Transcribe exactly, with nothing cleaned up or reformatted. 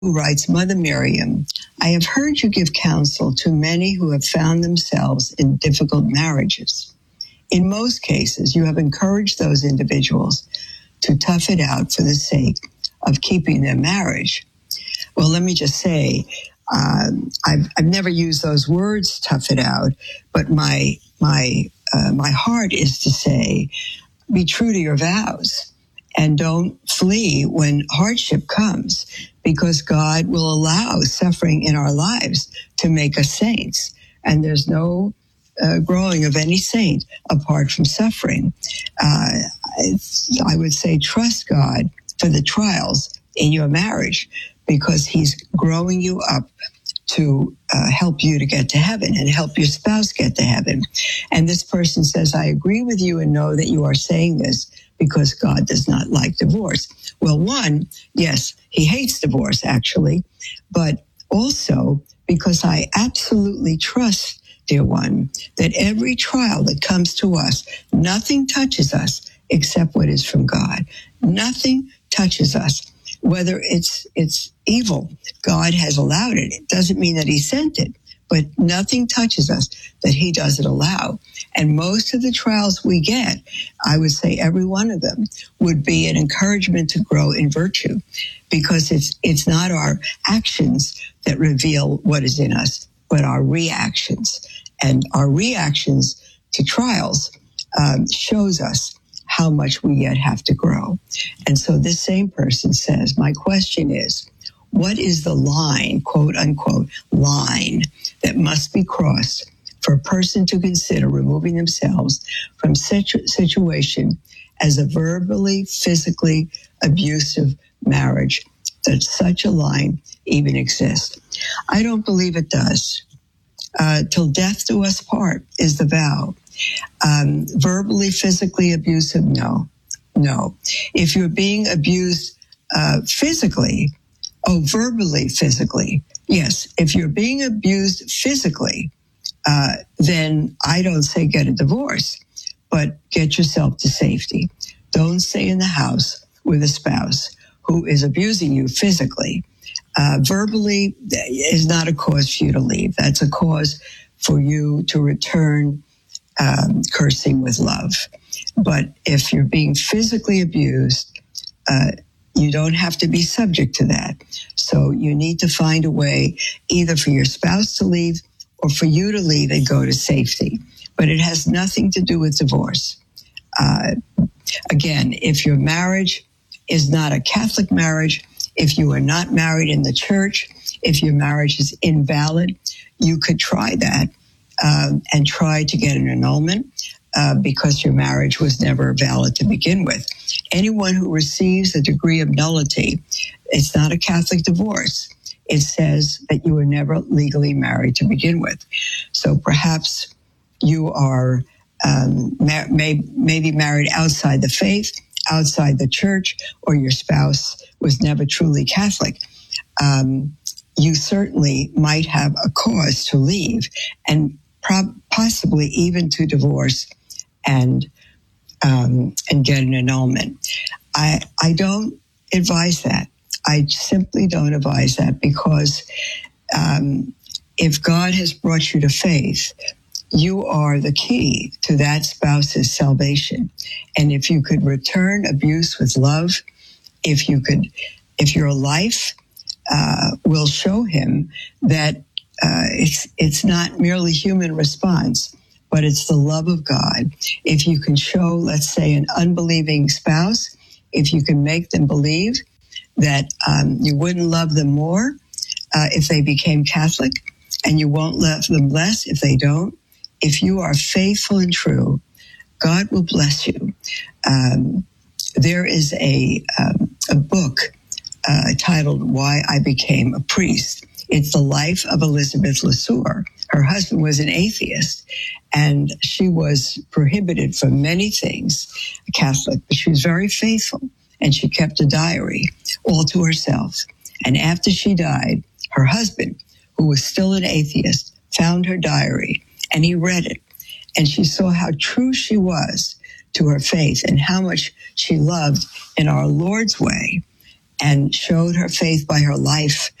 who writes, Mother Miriam, I have heard you give counsel to many who have found themselves in difficult marriages. In most cases, you have encouraged those individuals to tough it out for the sake of keeping their marriage. Well, let me just say, um, I've, I've never used those words, tough it out, but my my uh, my heart is to say, be true to your vows and don't flee when hardship comes, because God will allow suffering in our lives to make us saints. And there's no uh, growing of any saint apart from suffering. Uh, I would say trust God for the trials in your marriage, because he's growing you up to uh, help you to get to heaven and help your spouse get to heaven. And this person says, I agree with you and know that you are saying this because God does not like divorce. Well, one, yes, he hates divorce, actually, but also because I absolutely trust, dear one, that every trial that comes to us, nothing touches us except what is from God. Nothing touches us. Whether it's it's evil, God has allowed it. It doesn't mean that he sent it, but nothing touches us that he doesn't allow. And most of the trials we get, I would say every one of them, would be an encouragement to grow in virtue, because it's it's not our actions that reveal what is in us, but our reactions. And our reactions to trials um, shows us how much we yet have to grow. And so this same person says, my question is, what is the line, quote unquote, line that must be crossed for a person to consider removing themselves from such a situation as a verbally, physically abusive marriage, that such a line even exists? I don't believe it does. Uh, till death do us part is the vow. Um, verbally, physically abusive, no, no. If you're being abused uh, physically, oh, verbally, physically, yes. If you're being abused physically, uh, then I don't say get a divorce, but get yourself to safety. Don't stay in the house with a spouse who is abusing you physically. Uh, verbally is not a cause for you to leave. That's a cause for you to return Um, cursing with love. But if you're being physically abused, uh, you don't have to be subject to that. So you need to find a way either for your spouse to leave or for you to leave and go to safety. But it has nothing to do with divorce. Uh, again, if your marriage is not a Catholic marriage, if you are not married in the church, if your marriage is invalid, you could try that. Um, and try to get an annulment uh, because your marriage was never valid to begin with. Anyone who receives a degree of nullity, it's not a Catholic divorce. It says that you were never legally married to begin with. So perhaps you are um, ma- may, maybe married outside the faith, outside the church, or your spouse was never truly Catholic. Um, you certainly might have a cause to leave, and possibly even to divorce and um, and get an annulment. I I don't advise that. I simply don't advise that, because um, if God has brought you to faith, you are the key to that spouse's salvation. And if you could return abuse with love, if you could, if your life uh, will show him that Uh, it's it's not merely human response, but it's the love of God. If you can show, let's say, an unbelieving spouse, if you can make them believe that um, you wouldn't love them more uh, if they became Catholic, and you won't love them less if they don't, if you are faithful and true, God will bless you. Um, there is a, um, a book uh, titled Why I Became a Priest. It's the life of Elizabeth LeSueur. Her husband was an atheist, and she was prohibited from many things, a Catholic, but she was very faithful, and she kept a diary all to herself. And after she died, her husband, who was still an atheist, found her diary, and he read it. And she saw how true she was to her faith and how much she loved in our Lord's way. and showed her faith by her life